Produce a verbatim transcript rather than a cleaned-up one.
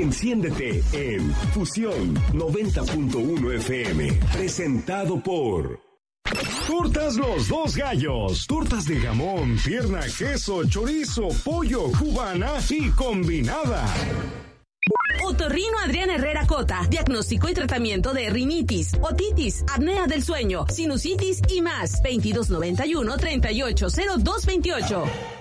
Enciéndete en Fusión noventa punto uno F M. Presentado por Tortas Los Dos Gallos. Tortas de jamón, pierna, queso, chorizo, pollo, cubana y combinada. Otorrino Adrián Herrera Cota. Diagnóstico y tratamiento de rinitis, otitis, apnea del sueño, sinusitis y más. veintidós noventa y uno, treinta y ocho cero dos veintiocho.